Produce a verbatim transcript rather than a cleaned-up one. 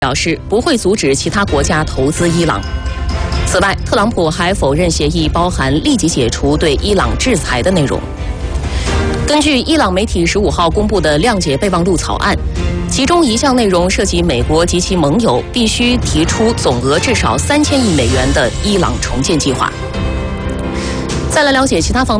表示不会阻止其他国家投资伊朗。此外，特朗普还否认协议包含立即解除对伊朗制裁的内容。根据伊朗媒体十五号公布的谅解备忘录草案，其中一项内容涉及美国及其盟友必须提出总额至少三千亿美元的伊朗重建计划。再来了解其他方面。